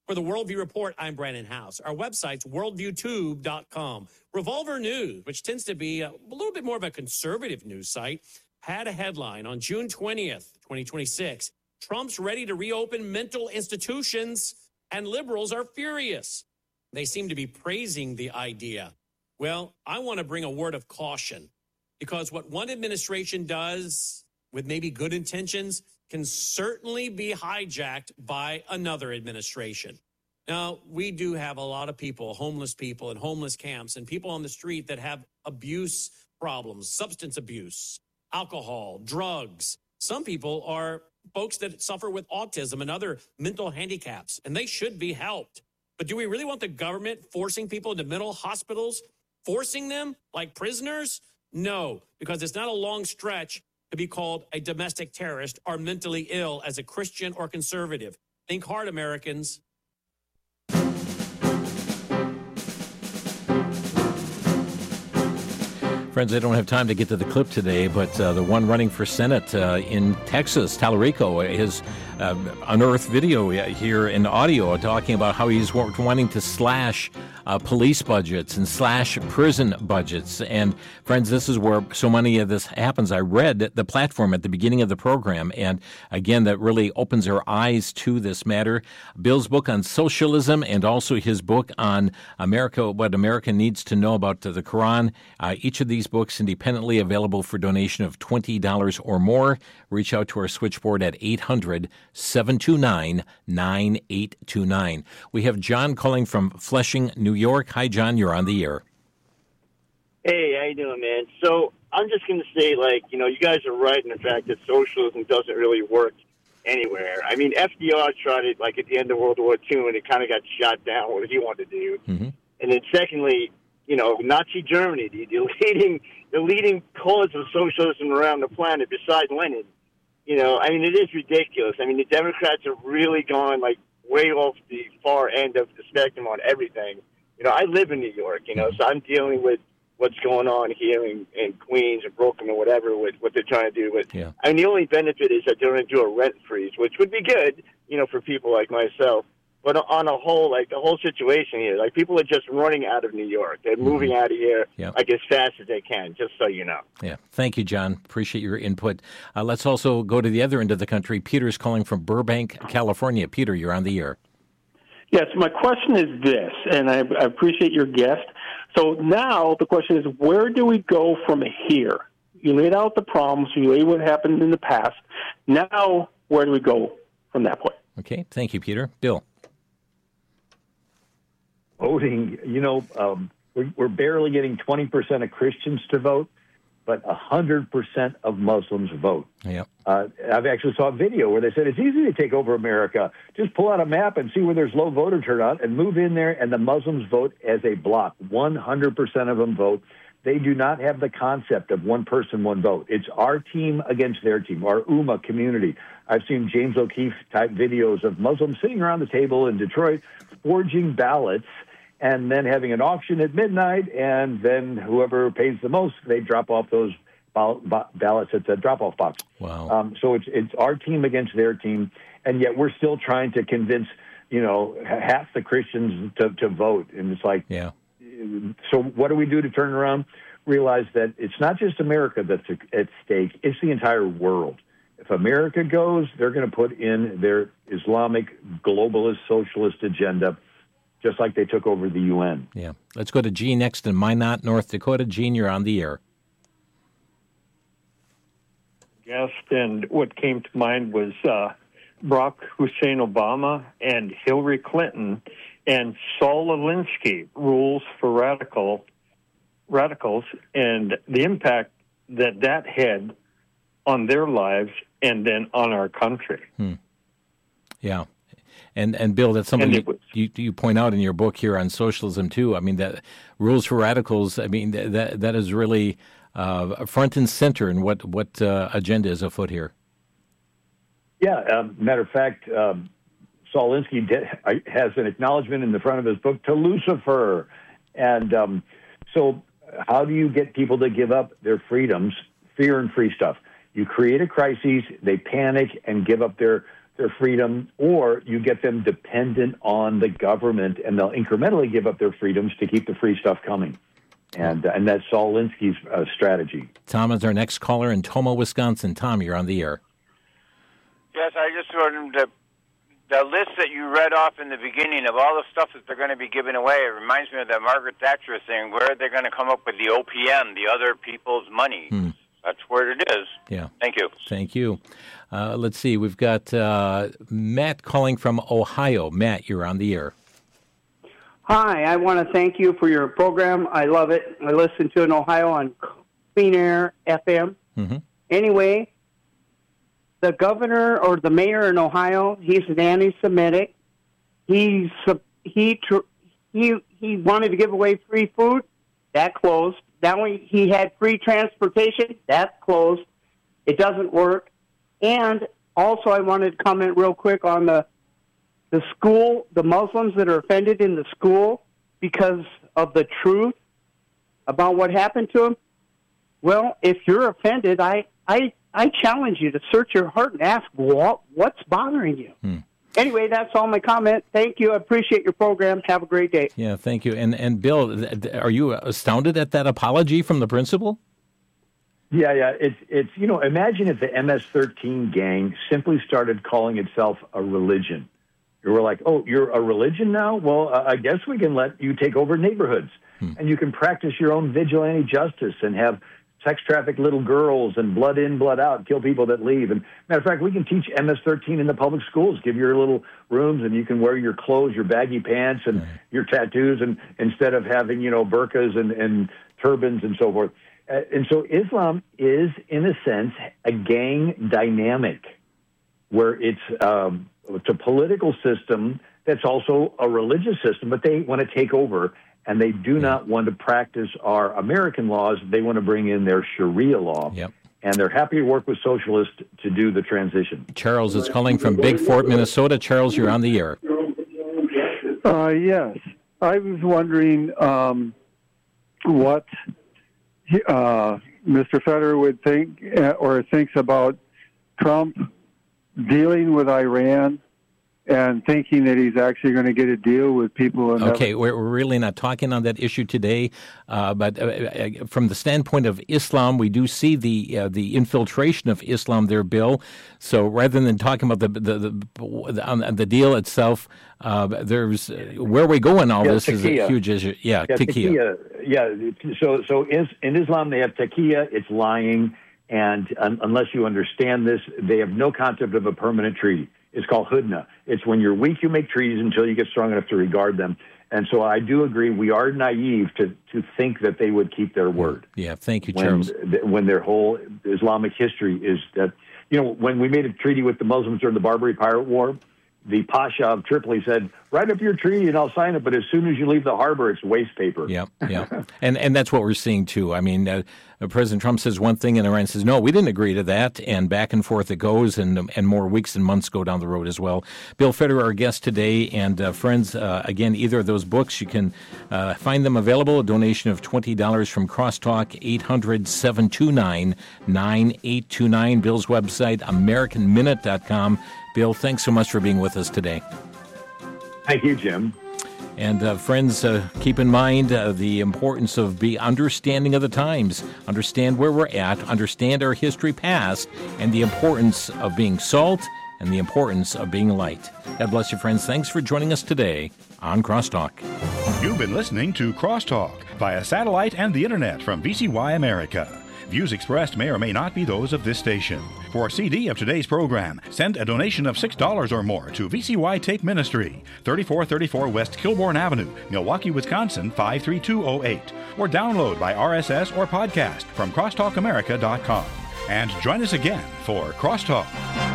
For the Worldview Report, I'm Brandon House. Our website's worldviewtube.com. Revolver News, which tends to be a little bit more of a conservative news site, had a headline on June 20th, 2026. Trump's ready to reopen mental institutions, and liberals are furious. They seem to be praising the idea. Well, I want to bring a word of caution, because what one administration does with maybe good intentions can certainly be hijacked by another administration. Now, we do have a lot of people, homeless people in homeless camps, and people on the street that have abuse problems, substance abuse, alcohol, drugs. Some people are folks that suffer with autism and other mental handicaps, and they should be helped. But do we really want the government forcing people into mental hospitals, forcing them like prisoners? No, because it's not a long stretch to be called a domestic terrorist or mentally ill as a Christian or conservative. Think hard, Americans. Friends, I don't have time to get to the clip today, but the one running for Senate in Texas, Tallarico, has unearthed video here in audio talking about how he's wanting to slash police budgets and slash prison budgets. And friends, this is where so many of this happens. I read the platform at the beginning of the program, and again, that really opens our eyes to this matter. Bill's book on socialism and also his book on America, what America needs to know about the Quran. Each of these books independently available for donation of $20 or more. Reach out to our switchboard at 800-729-9829. We have John calling from Flushing, New York. Hi, John. You're on the air. Hey, how you doing, man? So I'm just going to say, you guys are right in the fact that socialism doesn't really work anywhere. I mean, FDR tried it, at the end of World War II, and it kind of got shot down, what he wanted to do. Mm-hmm. And then secondly, Nazi Germany, the leading cause of socialism around the planet besides Lenin. It is ridiculous. The Democrats have really gone, way off the far end of the spectrum on everything. I live in New York, so I'm dealing with what's going on here in Queens or Brooklyn or whatever with what they're trying to do. But yeah. The only benefit is that they're going to do a rent freeze, which would be good, for people like myself. But on a whole, the whole situation here, people are just running out of New York. They're moving out of here, yep. as fast as they can, just so you know. Yeah. Thank you, John. Appreciate your input. Let's also go to the other end of the country. Peter's calling from Burbank, California. Peter, you're on the air. Yes, my question is this, and I appreciate your guest. So now the question is, where do we go from here? You laid out the problems. You laid what happened in the past. Now, where do we go from that point? Okay. Thank you, Peter. Bill. Voting, we're barely getting 20% of Christians to vote, but 100% of Muslims vote. Yeah. I've actually saw a video where they said it's easy to take over America. Just pull out a map and see where there's low voter turnout and move in there, and the Muslims vote as a block. 100% of them vote. They do not have the concept of one person, one vote. It's our team against their team, our Ummah community. I've seen James O'Keefe-type videos of Muslims sitting around the table in Detroit forging ballots and then having an auction at midnight, and then whoever pays the most, they drop off those ballots at the drop-off box. Wow. So it's our team against their team, and yet we're still trying to convince, half the Christians to vote. And it's yeah. So what do we do to turn around? Realize that it's not just America that's at stake, it's the entire world. If America goes, they're going to put in their Islamic, globalist, socialist agenda, just like they took over the UN. Yeah. Let's go to Gene next in Minot, North Dakota. Gene, you're on the air. Yes, and what came to mind was Barack Hussein Obama and Hillary Clinton and Saul Alinsky, Rules for Radicals, and the impact that had on their lives and then on our country. Yeah. And Bill, that's something you point out in your book here on socialism too. That Rules for Radicals. That is really front and center in what agenda is afoot here. Yeah. Matter of fact, Saul Alinsky has an acknowledgement in the front of his book to Lucifer, and so how do you get people to give up their freedoms? Fear and free stuff. You create a crisis, they panic and give up their their freedom, or you get them dependent on the government, and they'll incrementally give up their freedoms to keep the free stuff coming. And that's Saul Alinsky's strategy. Tom is our next caller in Tomah, Wisconsin. Tom, you're on the air. Yes, I just wanted the list that you read off in the beginning of all the stuff that they're going to be giving away. It reminds me of that Margaret Thatcher thing. Where are they going to come up with the OPM, the other people's money? That's where it is. Yeah. Thank you. Thank you. Let's see. We've got Matt calling from Ohio. Matt, you're on the air. Hi, I want to thank you for your program. I love it. I listen to it in Ohio on Clean Air FM. Mm-hmm. Anyway, the governor or the mayor in Ohio, he's an anti-Semitic. He wanted to give away free food. That closed. Now he had free transportation. That's closed. It doesn't work. And also I wanted to comment real quick on the school, the Muslims that are offended in the school because of the truth about what happened to them. Well, if you're offended, I challenge you to search your heart and ask what's bothering you. Anyway, that's all my comment. Thank you. I appreciate your program. Have a great day. Yeah, thank you. And Bill, are you astounded at that apology from the principal? Yeah. It's imagine if the MS-13 gang simply started calling itself a religion. You were like, oh, you're a religion now? Well, I guess we can let you take over neighborhoods. And you can practice your own vigilante justice and have sex-trafficked little girls and blood in, blood out, kill people that leave. And matter of fact, we can teach MS-13 in the public schools. Give your little rooms, and you can wear your clothes, your baggy pants, and your tattoos, and instead of having, burqas and turbans and so forth. And so Islam is, in a sense, a gang dynamic where it's a political system that's also a religious system, but they want to take over. And they do not want to practice our American laws. They want to bring in their Sharia law. Yep. And they're happy to work with socialists to do the transition. Charles is calling from Big Fort, Minnesota. Charles, you're on the air. Yes. I was wondering what Mr. Federer would think or thinks about Trump dealing with Iran and thinking that he's actually going to get a deal with people. Okay, we're really not talking on that issue today, but from the standpoint of Islam, we do see the infiltration of Islam there, Bill. So rather than talking about the deal itself, there's where we go in all this taqiyya is a huge issue. Yeah, taqiyya. Yeah, so in Islam they have taqiyya. It's lying, and unless you understand this, they have no concept of a permanent treaty. It's called hudna. It's when you're weak, you make treaties until you get strong enough to regard them. And so I do agree, we are naive to think that they would keep their word. Yeah, thank you, Charles. When their whole Islamic history is that, when we made a treaty with the Muslims during the Barbary Pirate War, the Pasha of Tripoli said, write up your treaty and I'll sign it, but as soon as you leave the harbor, it's waste paper. Yeah. And that's what we're seeing, too. I mean, President Trump says one thing and Iran says, no, we didn't agree to that, and back and forth it goes, and more weeks and months go down the road as well. Bill Federer, our guest today, and friends, again, either of those books, you can find them available, a donation of $20 from Crosstalk, 800-729-9829. Bill's website, AmericanMinute.com. Bill, thanks so much for being with us today. Thank you, Jim. And friends, keep in mind the importance of understanding of the times, understand where we're at, understand our history past, and the importance of being salt and the importance of being light. God bless you, friends. Thanks for joining us today on Crosstalk. You've been listening to Crosstalk via satellite and the internet from VCY America. Views expressed may or may not be those of this station. For a CD of today's program, send a donation of $6 or more to VCY Tape Ministry, 3434 West Kilbourne Avenue, Milwaukee, Wisconsin, 53208, or download by RSS or podcast from crosstalkamerica.com. And join us again for Crosstalk.